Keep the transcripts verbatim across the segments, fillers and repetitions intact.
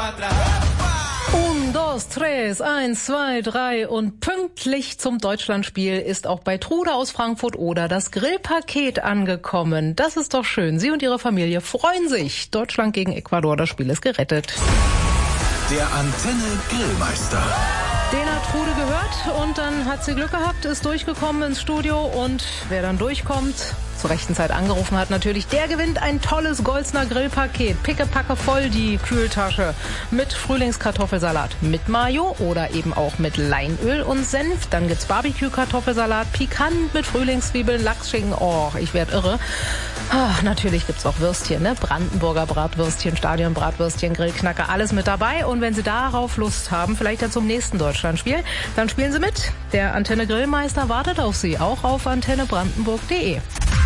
Un, dos, tres, eins, zwei, drei und pünktlich zum Deutschlandspiel ist auch bei Trude aus Frankfurt oder das Grillpaket angekommen. Das ist doch schön. Sie und Ihre Familie freuen sich. Deutschland gegen Ecuador, das Spiel ist gerettet. Der Antenne Grillmeister. Den hat Trude gehört und dann hat sie Glück gehabt, ist durchgekommen ins Studio und wer dann durchkommt, zur rechten Zeit angerufen hat natürlich, der gewinnt ein tolles Golzner Grillpaket. Pickepacke voll die Kühltasche mit Frühlingskartoffelsalat mit Mayo oder eben auch mit Leinöl und Senf. Dann gibt's Barbecue-Kartoffelsalat, pikant mit Frühlingszwiebeln, Lachsschinken. Oh, ich werd irre. Ach, natürlich gibt's auch Würstchen, ne? Brandenburger Bratwürstchen, Stadionbratwürstchen, Grillknacker, alles mit dabei. Und wenn Sie darauf Lust haben, vielleicht ja zum nächsten Deutschlandspiel, dann spielen Sie mit. Der Antenne Grillmeister wartet auf Sie, auch auf antenne brandenburg punkt de.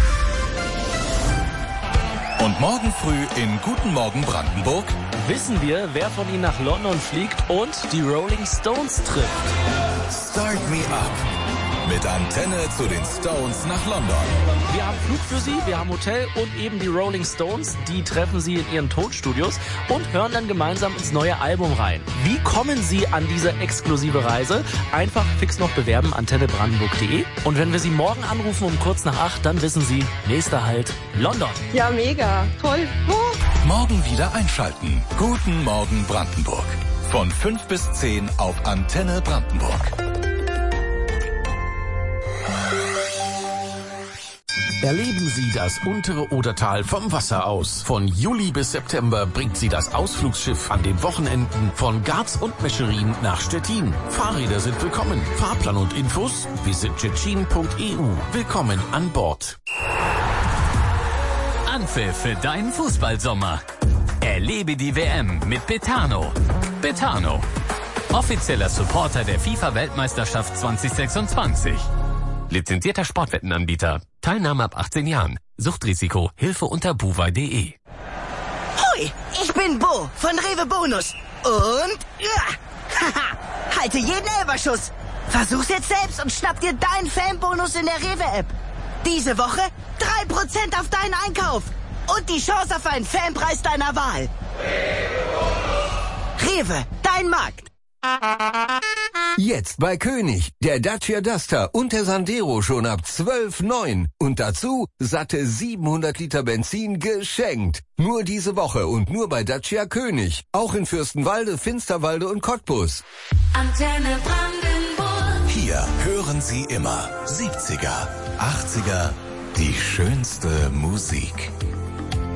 Und morgen früh in Guten Morgen Brandenburg wissen wir, wer von Ihnen nach London fliegt und die Rolling Stones trifft. Start Me Up mit Antenne zu den Stones nach London. Wir haben Flug für Sie, wir haben Hotel und eben die Rolling Stones. Die treffen Sie in ihren Tonstudios und hören dann gemeinsam ins neue Album rein. Wie kommen Sie an diese exklusive Reise? Einfach fix noch bewerben, antenne brandenburg punkt de. Und wenn wir Sie morgen anrufen um kurz nach acht, dann wissen Sie, nächster Halt London. Ja, mega. Toll. Oh. Morgen wieder einschalten. Guten Morgen Brandenburg. Von fünf bis zehn auf Antenne Brandenburg. Erleben Sie das untere Odertal vom Wasser aus. Von Juli bis September bringt Sie das Ausflugsschiff an den Wochenenden von Garz und Mescherin nach Stettin. Fahrräder sind willkommen. Fahrplan und Infos visit tschetschen punkt e u. Willkommen an Bord. Anpfiff für deinen Fußballsommer. Erlebe die W M mit Betano. Betano, offizieller Supporter der FIFA-Weltmeisterschaft zwanzig sechsundzwanzig. Lizenzierter Sportwettenanbieter. Teilnahme ab achtzehn Jahren. Suchtrisiko. Hilfe unter buwei punkt de. Hoi, ich bin Bo von Rewe Bonus. Und ja, haha, halte jeden Elberschuss. Versuch's jetzt selbst und schnapp dir deinen Fanbonus in der Rewe-App. Diese Woche drei Prozent auf deinen Einkauf. Und die Chance auf einen Fanpreis deiner Wahl. Rewe, dein Markt. Jetzt bei König, der Dacia Duster und der Sandero schon ab zwölf Komma neun. Und dazu satte siebenhundert Liter Benzin geschenkt. Nur diese Woche und nur bei Dacia König. Auch in Fürstenwalde, Finsterwalde und Cottbus. Antenne Brandenburg. Hier hören Sie immer siebziger, achtziger, die schönste Musik.